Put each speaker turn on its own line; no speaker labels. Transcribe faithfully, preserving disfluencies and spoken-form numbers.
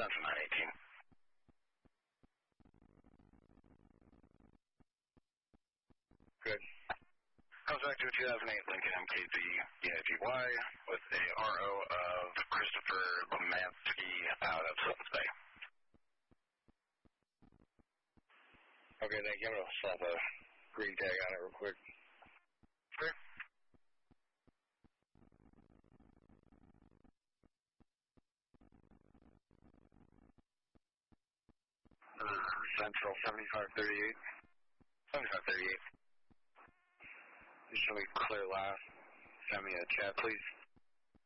Central nine eighteen.
Good.
Comes back to a two thousand eight Lincoln M K Z E I G Y with a R O of Christopher Lemansky out of Suttons Bay.
Okay, thank you. I'm going to slap a green tag on it real quick.
Sure. Uh, Central seventy-five thirty-eight. seventy-five thirty-eight.
Just show me clear last. Send me a chat, please.